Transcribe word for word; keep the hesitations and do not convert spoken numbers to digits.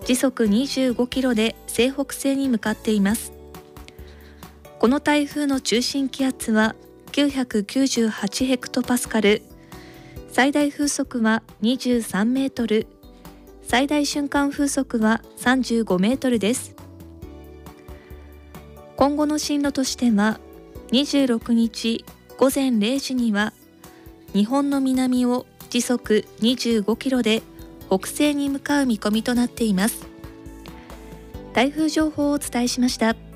時速にじゅうごキロで西北西に向かっています。この台風の中心気圧はきゅうひゃくきゅうじゅうはちヘクトパスカル、最大風速はにじゅうさんメートル、最大瞬間風速はさんじゅうごメートルです。今後の進路としては、にじゅうろくにちごぜんれいじには日本の南を時速にじゅうごキロで北西に向かう見込みとなっています。台風情報をお伝えしました。